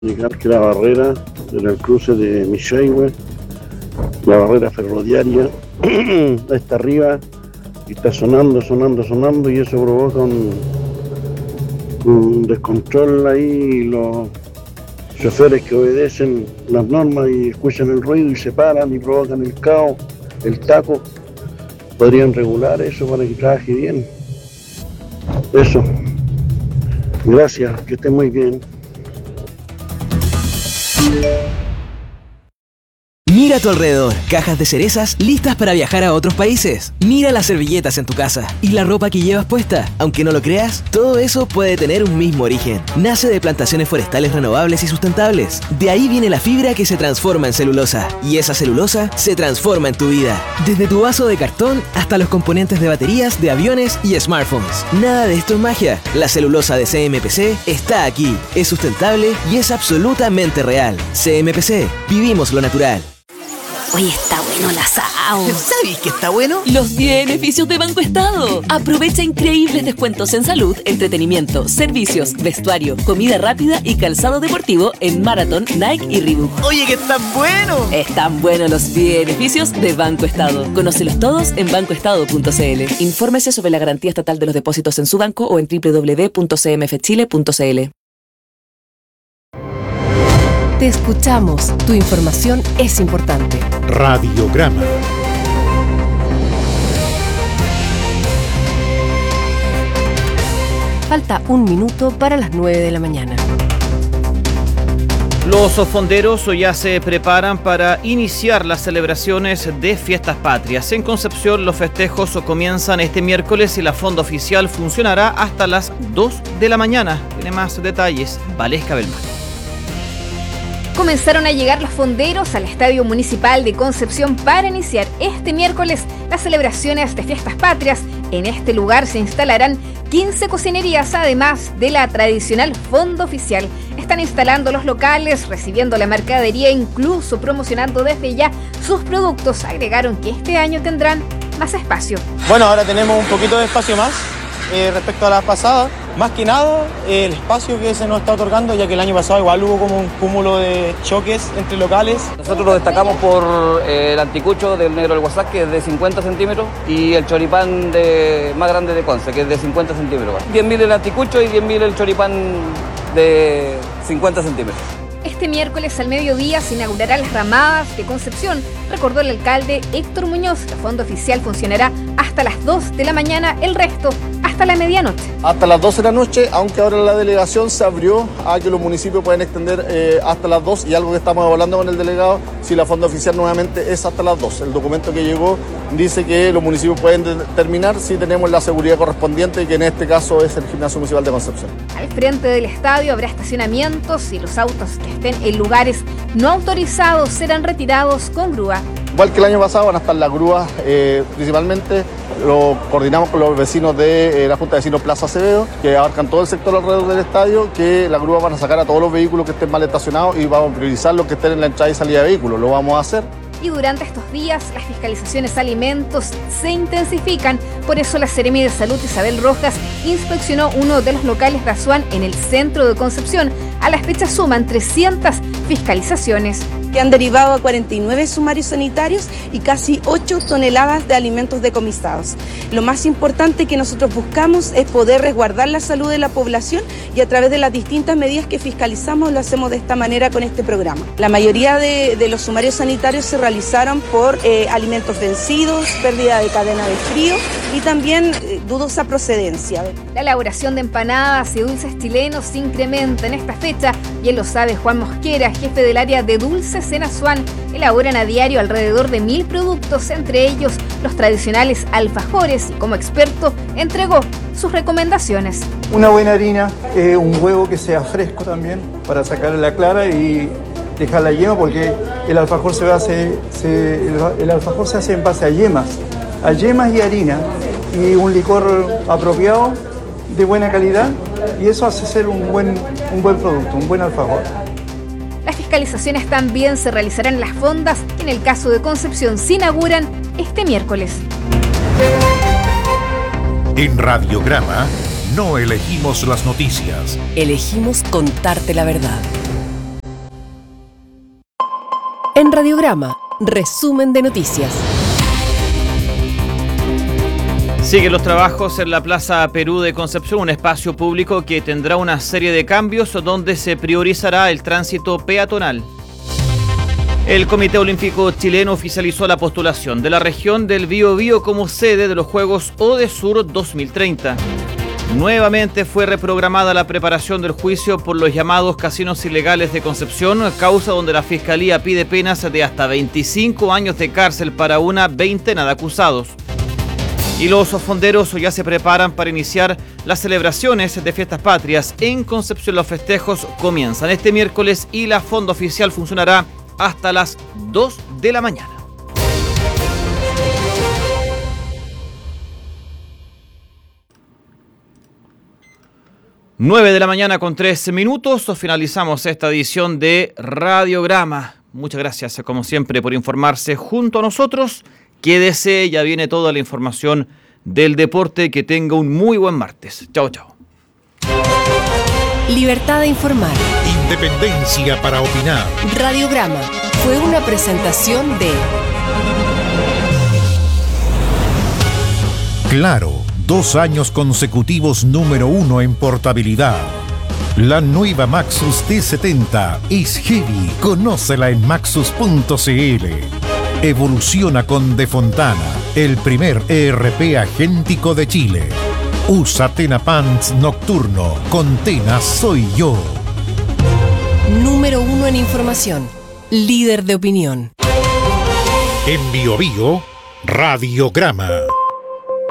Indicar que la barrera del cruce de Michehue, la barrera ferroviaria, está arriba y está sonando y eso provoca un descontrol ahí. Los choferes que obedecen las normas y escuchan el ruido y se paran y provocan el caos, el taco, podrían regular eso para que trabaje bien. Eso. Gracias, que esté muy bien. Mira a tu alrededor, cajas de cerezas listas para viajar a otros países. Mira las servilletas en tu casa y la ropa que llevas puesta. Aunque no lo creas, todo eso puede tener un mismo origen. Nace de plantaciones forestales renovables y sustentables. De ahí viene la fibra que se transforma en celulosa. Y esa celulosa se transforma en tu vida. Desde tu vaso de cartón hasta los componentes de baterías, de aviones y smartphones. Nada de esto es magia. La celulosa de CMPC está aquí. Es sustentable y es absolutamente real. CMPC. Vivimos lo natural. Oye, está bueno el asado. ¿Sabes que está bueno? Los beneficios de Banco Estado. Aprovecha increíbles descuentos en salud, entretenimiento, servicios, vestuario, comida rápida y calzado deportivo en Marathon, Nike y Reebok. Oye, que están buenos. Están buenos los beneficios de Banco Estado. Conócelos todos en bancoestado.cl. Infórmese sobre la garantía estatal de los depósitos en su banco o en www.cmfchile.cl. Te escuchamos. Tu información es importante. Radiograma. Falta un minuto para las 9 de la mañana. Los fonderos ya se preparan para iniciar las celebraciones de Fiestas Patrias. En Concepción los festejos comienzan este miércoles y la fonda oficial funcionará hasta las 2 de la mañana. Tiene más detalles Valesca Belmán. Comenzaron a llegar los fonderos al Estadio Municipal de Concepción para iniciar este miércoles las celebraciones de Fiestas Patrias. En este lugar se instalarán 15 cocinerías, además de la tradicional fonda oficial. Están instalando los locales, recibiendo la mercadería e incluso promocionando desde ya sus productos. Agregaron que este año tendrán más espacio. Bueno, ahora tenemos un poquito de espacio más respecto a la pasada. Más que nada, el espacio que se nos está otorgando, ya que el año pasado igual hubo como un cúmulo de choques entre locales. Nosotros lo destacamos por el anticucho del negro del Guasac, que es de 50 centímetros, y el choripán más grande de Conce, que es de 50 centímetros. 10.000 el anticucho y 10.000 el choripán de 50 centímetros. Este miércoles al mediodía se inaugurarán las ramadas de Concepción, recordó el alcalde Héctor Muñoz. La fonda oficial funcionará hasta las 2 de la mañana, el resto hasta la medianoche. Hasta las 12 de la noche, aunque ahora la delegación se abrió a que los municipios pueden extender hasta las 2, y algo que estamos hablando con el delegado, si la fonda oficial nuevamente es hasta las 2. El documento que llegó dice que los municipios pueden terminar si tenemos la seguridad correspondiente, que en este caso es el Gimnasio Municipal de Concepción. Al frente del estadio habrá estacionamientos y los autos que estén en lugares no autorizados serán retirados con grúa. Igual que el año pasado van a estar las grúas, principalmente lo coordinamos con los vecinos de la Junta de Vecinos Plaza Acevedo, que abarcan todo el sector alrededor del estadio, que las grúas van a sacar a todos los vehículos que estén mal estacionados y vamos a priorizar los que estén en la entrada y salida de vehículos. Lo vamos a hacer. Y durante estos días las fiscalizaciones a alimentos se intensifican. Por eso la Seremi de Salud Isabel Rojas inspeccionó uno de los locales de Asuán en el centro de Concepción. A la fecha suman 300 fiscalizaciones. Que han derivado a 49 sumarios sanitarios y casi 8 toneladas de alimentos decomisados. Lo más importante que nosotros buscamos es poder resguardar la salud de la población, y a través de las distintas medidas que fiscalizamos lo hacemos de esta manera con este programa. La mayoría de los sumarios sanitarios se realizaron por alimentos vencidos, pérdida de cadena de frío y también dudosa procedencia. La elaboración de empanadas y dulces chilenos se incrementa en esta fecha. Bien lo sabe Juan Mosquera, jefe del área de dulces en Asuán. Elaboran a diario alrededor de 1.000 productos, entre ellos los tradicionales alfajores, y como experto entregó sus recomendaciones. Una buena harina, un huevo que sea fresco también para sacarle la clara y dejar la yema, porque el alfajor se hace en base a yemas y harina, y un licor apropiado de buena calidad, y eso hace ser un buen producto, un buen alfajor. Las fiscalizaciones también se realizarán en las fondas, que en el caso de Concepción se inauguran este miércoles. En Radiograma no elegimos las noticias. Elegimos contarte la verdad. En Radiograma, resumen de noticias. Siguen los trabajos en la Plaza Perú de Concepción, un espacio público que tendrá una serie de cambios donde se priorizará el tránsito peatonal. El Comité Olímpico Chileno oficializó la postulación de la región del Biobío como sede de los Juegos Odesur 2030. Nuevamente fue reprogramada la preparación del juicio por los llamados casinos ilegales de Concepción, causa donde la Fiscalía pide penas de hasta 25 años de cárcel para una veintena de acusados. Y los fonderos ya se preparan para iniciar las celebraciones de Fiestas Patrias. En Concepción los festejos comienzan este miércoles y la fonda oficial funcionará hasta las 2 de la mañana. Nueve de la mañana con 3 minutos. Finalizamos esta edición de Radiograma. Muchas gracias, como siempre, por informarse junto a nosotros. Quédese, ya viene toda la información del deporte. Que tenga un muy buen martes. Chao, chao. Libertad de informar. Independencia para opinar. Radiograma fue una presentación de Claro, 2 años consecutivos número 1 en portabilidad. La nueva Maxus T70 es heavy. Conócela en maxus.cl. Evoluciona con De Fontana, el primer ERP agéntico de Chile. Usa Tena Pants Nocturno. Con Tena soy yo. Número 1 en información. Líder de opinión. En Biobío, Radiograma.